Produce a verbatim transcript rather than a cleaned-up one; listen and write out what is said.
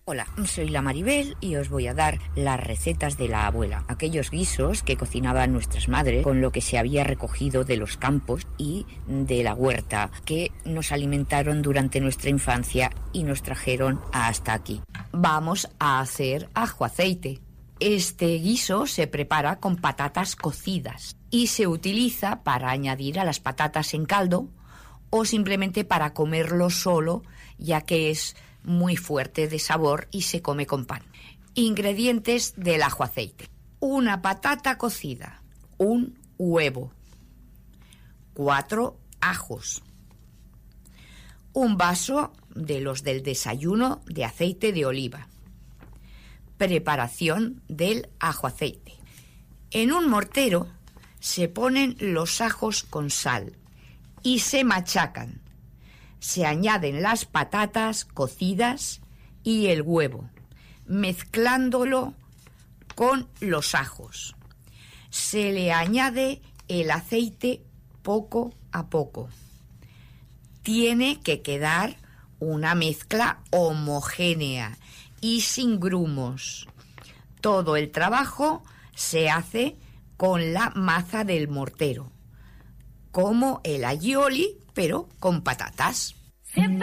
Hola, soy la Maribel y os voy a dar las recetas de la abuela. Aquellos guisos que cocinaban nuestras madres con lo que se había recogido de los campos y de la huerta, que nos alimentaron durante nuestra infancia y nos trajeron hasta aquí. Vamos a hacer ajo aceite. Este guiso se prepara con patatas cocidas y se utiliza para añadir a las patatas en caldo o simplemente para comerlo solo, ya que es muy fuerte de sabor y se come con pan. Ingredientes del ajo aceite: una patata cocida, un huevo, cuatro ajos, un vaso de los del desayuno de aceite de oliva. Preparación del ajo aceite: en un mortero se ponen los ajos con sal y se machacan. Se añaden las patatas cocidas y el huevo, mezclándolo con los ajos. Se le añade el aceite poco a poco. Tiene que quedar una mezcla homogénea y sin grumos. Todo el trabajo se hace con la maza del mortero, como el aioli, pero con patatas. Siempre